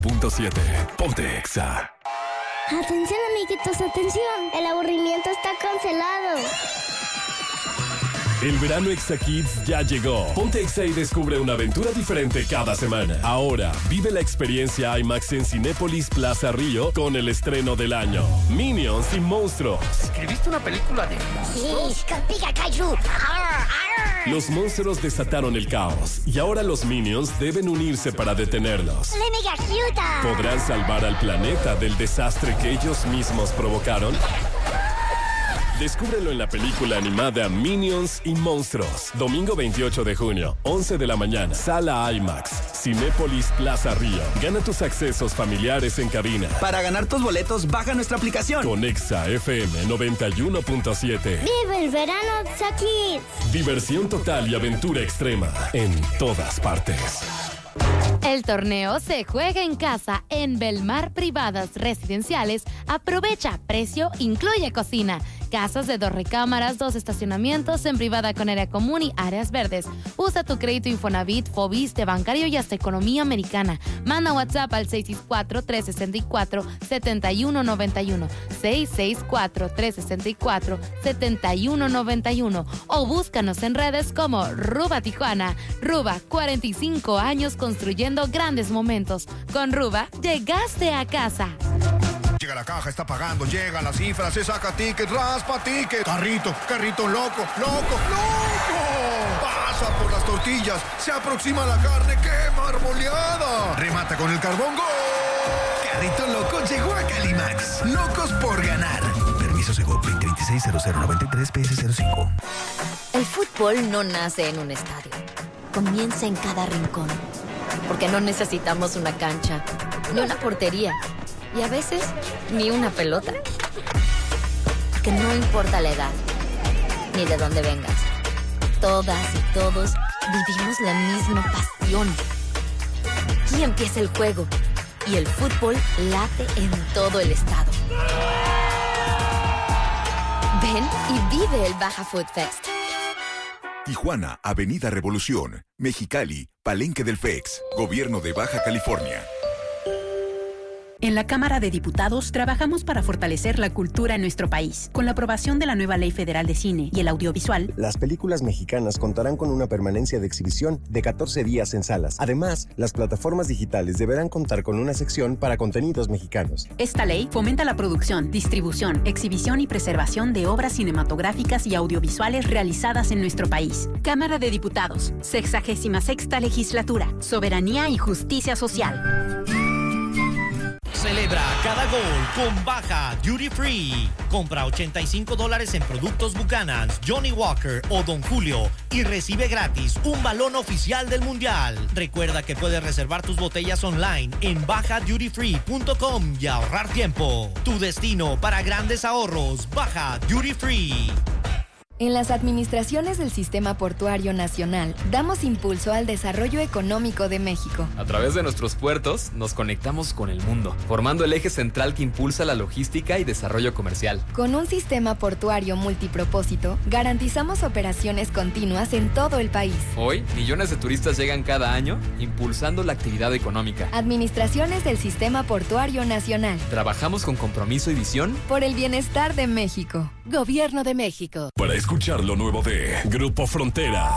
.7 Ponte Exa. Atención, amiguitos, atención. El aburrimiento está cancelado. El verano Exa Kids ya llegó. Ponte Exa y descubre una aventura diferente cada semana. Ahora, vive la experiencia IMAX en Cinépolis Plaza Río con el estreno del año. Minions y Monstruos. ¿Escribiste una película de monstruos? Sí, Pica Kaiju. Los monstruos desataron el caos y ahora los Minions deben unirse para detenerlos. ¿Podrán salvar al planeta del desastre que ellos mismos provocaron? Descúbrelo en la película animada Minions y Monstruos. Domingo 28 de junio, 11 de la mañana. Sala IMAX. Cinépolis Plaza Río. Gana tus accesos familiares en cabina. Para ganar tus boletos, baja nuestra aplicación. Con Exa FM 91.7. ¡Vive el verano Exa Kids! Diversión total y aventura extrema en todas partes. El torneo se juega en casa en Belmar Privadas Residenciales. Aprovecha, precio incluye cocina. Casas de 2 recámaras, 2 estacionamientos en privada con área común y áreas verdes. Usa tu crédito Infonavit, Fobiste, bancario y hasta economía americana. Manda WhatsApp al 664-364-7191. 664-364-7191. O búscanos en redes como Ruba Tijuana. Ruba, 45 años construyendo grandes momentos. Con Ruba, llegaste a casa. Llega la caja, está pagando, llega la cifra, se saca ticket, raspa ticket. Carrito loco. Pasa por las tortillas, se aproxima la carne, ¡qué marmoleada! Remata con el carbón, ¡gol! Carrito Loco llegó a Calimax. Locos por ganar. Permiso Segov 2026-0093-PS05. El fútbol no nace en un estadio. Comienza en cada rincón. Porque no necesitamos una cancha, ni una portería. Y a veces, ni una pelota. Porque no importa la edad, ni de dónde vengas. Todas y todos vivimos la misma pasión. Aquí empieza el juego. Y el fútbol late en todo el estado. Ven y vive el Baja Food Fest. Tijuana, Avenida Revolución. Mexicali, Palenque del FEX. Gobierno de Baja California. En la Cámara de Diputados trabajamos para fortalecer la cultura en nuestro país. Con la aprobación de la nueva Ley Federal de Cine y el Audiovisual, las películas mexicanas contarán con una permanencia de exhibición de 14 días en salas. Además, las plataformas digitales deberán contar con una sección para contenidos mexicanos. Esta ley fomenta la producción, distribución, exhibición y preservación de obras cinematográficas y audiovisuales realizadas en nuestro país. Cámara de Diputados, 66ª Legislatura, Soberanía y Justicia Social. Celebra cada gol con Baja Duty Free. Compra $85 en productos Buchanan's, Johnny Walker o Don Julio y recibe gratis un balón oficial del Mundial. Recuerda que puedes reservar tus botellas online en bajadutyfree.com y ahorrar tiempo. Tu destino para grandes ahorros, Baja Duty Free. En las administraciones del Sistema Portuario Nacional, damos impulso al desarrollo económico de México. A través de nuestros puertos, nos conectamos con el mundo, formando el eje central que impulsa la logística y desarrollo comercial. Con un sistema portuario multipropósito, garantizamos operaciones continuas en todo el país. Hoy, millones de turistas llegan cada año, impulsando la actividad económica. Administraciones del Sistema Portuario Nacional. Trabajamos con compromiso y visión por el bienestar de México. Gobierno de México. Para escuchar lo nuevo de Grupo Frontera.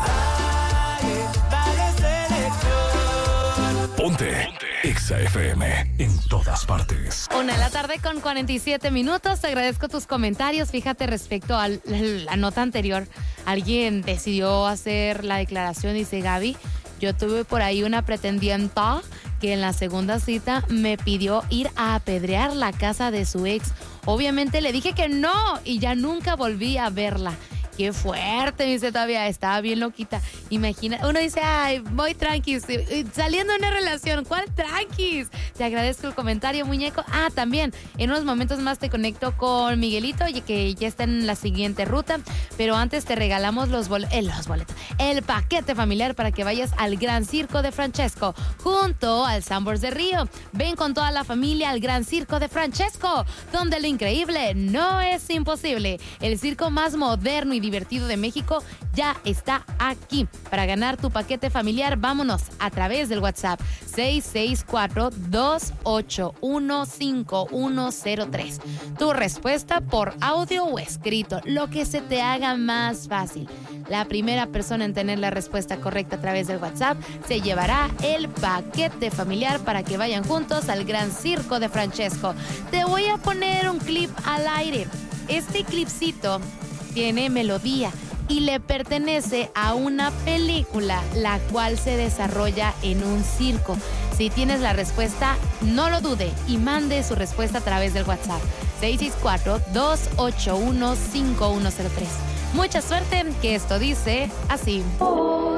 Ponte Exa FM en todas partes. 1:00 con 47 minutos. Te agradezco tus comentarios. Fíjate, respecto a la nota anterior, alguien decidió hacer la declaración. Dice: Gaby, yo tuve por ahí una pretendienta que en la segunda cita me pidió ir a apedrear la casa de su ex. Obviamente le dije que no y ya nunca volví a verla. Qué fuerte, dice, todavía estaba bien loquita. Imagina, uno dice, ay, muy tranquis, saliendo de una relación, ¿cuál tranquis? Te agradezco el comentario, muñeco. También, en unos momentos más te conecto con Miguelito, que ya está en la siguiente ruta, pero antes te regalamos los boletos, el paquete familiar para que vayas al Gran Circo de Francesco, junto al Sambors de Río. Ven con toda la familia al Gran Circo de Francesco, donde lo increíble no es imposible. El circo más moderno y divertido de México ya está aquí. Para ganar tu paquete familiar, vámonos a través del WhatsApp 664-281-5103. Tu respuesta por audio o escrito, lo que se te haga más fácil. La primera persona en tener la respuesta correcta a través del WhatsApp se llevará el paquete familiar para que vayan juntos al Gran Circo de Francesco. Te voy a poner un clip al aire. Este clipcito tiene melodía y le pertenece a una película la cual se desarrolla en un circo. Si tienes la respuesta, no lo dude y mande su respuesta a través del WhatsApp 664-281-5103. Mucha suerte, que esto dice así.